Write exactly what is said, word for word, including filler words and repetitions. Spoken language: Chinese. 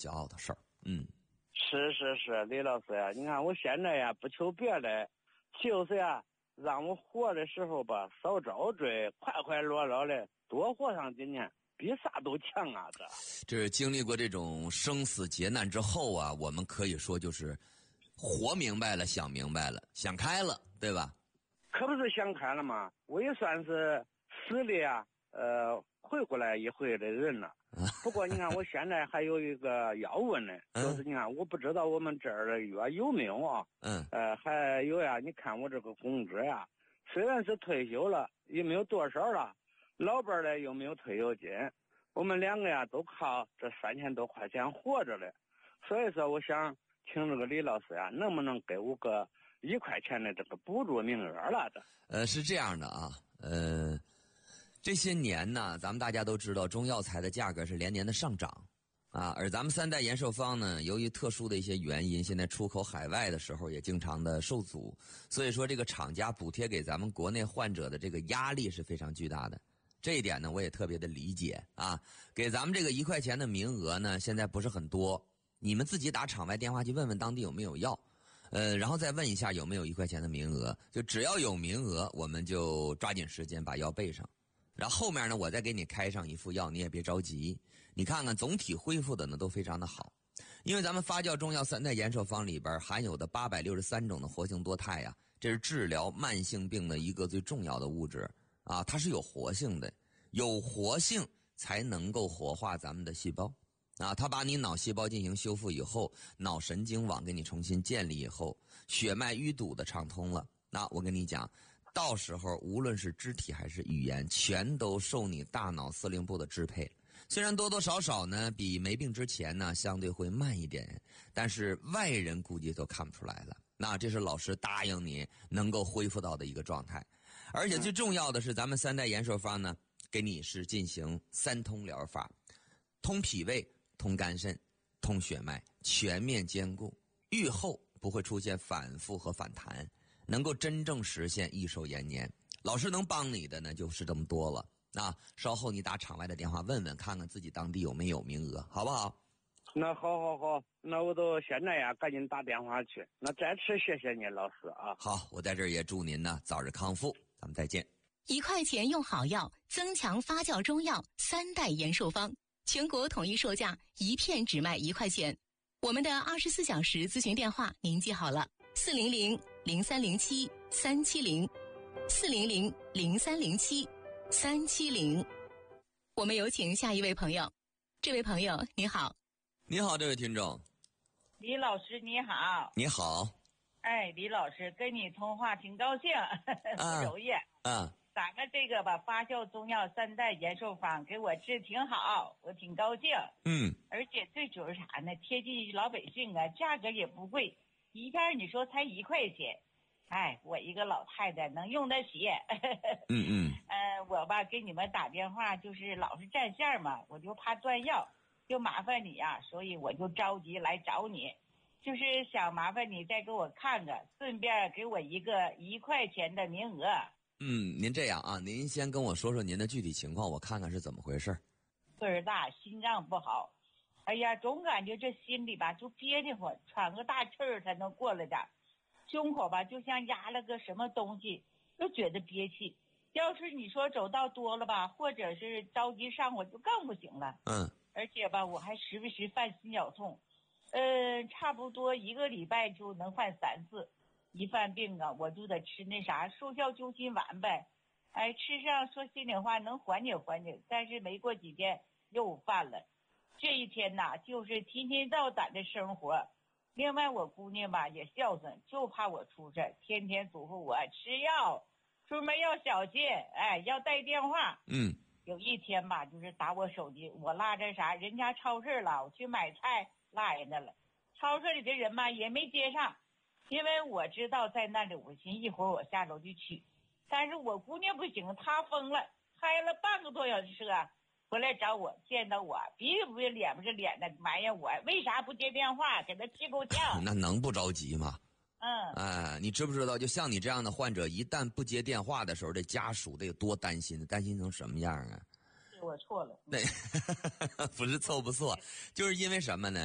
骄傲的事儿。嗯， 是是是，李老师呀，你看我现在呀不求别的，就是呀让我活的时候吧少遭罪，快快乐乐的多活上几年，比啥都强啊！这这是经历过这种生死劫难之后啊，我们可以说就是活明白了，想明白了，想开了，对吧？ 可不是想开了吗？我也算是死里啊，呃，回过来一回的人了。不过你看，我现在还有一个要问的，就是你看，我不知道我们这儿的药有没有啊？ 嗯。 呃，还有呀，你看我这个工资呀，虽然是退休了，也没有多少了，老伴儿呢又没有退休金，我们两个呀都靠这三千多块钱活着的。所以说，我想请这个李老师呀，能不能给我个一块钱的这个补助名额了的？ 呃，是这样的啊，呃。这些年呢，咱们大家都知道，中药材的价格是连年的上涨，啊，而咱们三代延寿方呢，由于特殊的一些原因，现在出口海外的时候也经常的受阻，所以说这个厂家补贴给咱们国内患者的这个压力是非常巨大的。这一点呢，我也特别的理解啊。给咱们这个一块钱的名额呢，现在不是很多，你们自己打场外电话去问问当地有没有药，呃，然后再问一下有没有一块钱的名额，就只要有名额，我们就抓紧时间把药备上。然后后面呢，我再给你开上一副药，你也别着急。你看看总体恢复的呢都非常的好，因为咱们发酵中药三代延寿方里边含有的八百六十三种的活性多肽呀，这是治疗慢性病的一个最重要的物质啊，它是有活性的，有活性才能够活化咱们的细胞啊。它把你脑细胞进行修复以后，脑神经网给你重新建立以后，血脉淤堵的畅通了。那我跟你讲。到时候无论是肢体还是语言，全都受你大脑司令部的支配。虽然多多少少呢比没病之前呢相对会慢一点，但是外人估计都看不出来了。那这是老师答应你能够恢复到的一个状态。而且最重要的是，咱们三代延寿方呢给你是进行三通疗法，通脾胃、通肝肾、通血脉，全面兼顾，愈后不会出现反复和反弹，能够真正实现益寿延年。老师能帮你的呢就是这么多了啊！稍后你打场外的电话问问，看看自己当地有没有名额，好不好？ 那好好好，那我都现在呀赶紧打电话去。那再次谢谢你老师啊！ 好，我在这儿也祝您呢早日康复，咱们再见。 一块钱用好药，增强发酵中药三代延寿方，全国统一售价，一片只卖一块钱。我们的二十四小时咨询电话您记好了，四零零零三零七三七零，四零零零三零七三七零。我们有请下一位朋友。这位朋友你好。 你好，这位听众。 李老师你好。 你好。 哎，李老师跟你通话挺高兴，不容易。 啊， 咱们这个吧发酵中药三代延寿方给我治挺好，我挺高兴。 嗯， 而且最主要是啥呢？贴近老百姓啊，价格也不贵，一片你说才一块钱，哎，我一个老太太能用得起。 嗯嗯。 呃，我吧给你们打电话就是老是占线嘛，我就怕断药，就麻烦你呀、啊，所以我就着急来找你，就是想麻烦你再给我看看，顺便给我一个一块钱的名额。 嗯，您这样啊，您先跟我说说您的具体情况，我看看是怎么回事。 岁数大，心脏不好，哎呀，总感觉这心里吧就憋得慌，喘个大气儿才能过来点，胸口吧就像压了个什么东西，就觉得憋气。要是你说走道多了吧，或者是着急上火就更不行了。 嗯， 而且吧我还时不时犯心绞痛，呃，差不多一个礼拜就能犯三次。一犯病啊，我就得吃那啥速效救心丸呗。哎，吃上说心里话能缓解缓解，但是没过几天又犯了。这一天呐，就是提心吊胆的生活。另外我姑娘吧也孝顺，就怕我出事，天天嘱咐我吃药，出门要小心，哎，要带电话。 嗯， 有一天吧，就是打我手机，我落这啥人家超市了，我去买菜落人家了，超市里的人吧也没接上。因为我知道在那里，我寻思一会儿我下楼去取，但是我姑娘不行，她疯了，开了半个多小时车回来找我，见到我鼻子不是脸不是脸的埋怨我为啥不接电话，给她气够呛。 那能不着急吗？ 嗯， 哎，你知不知道，就像你这样的患者，一旦不接电话的时候，这家属得有多担心，担心成什么样啊？ 是我错了。 对，不是错不错，就是因为什么呢？